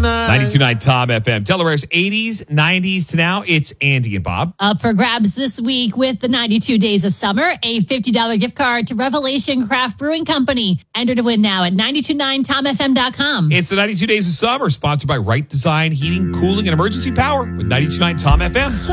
92.9 Tom FM. Delaware's 80s, 90s to now. It's Andy and Bob. Up for grabs this week with the 92 Days of Summer, a $50 gift card to Revelation Craft Brewing Company. Enter to win now at 929tomfm.com. It's the 92 Days of Summer, sponsored by Right Design Heating, Cooling, and Emergency Power with 92.9 Tom FM.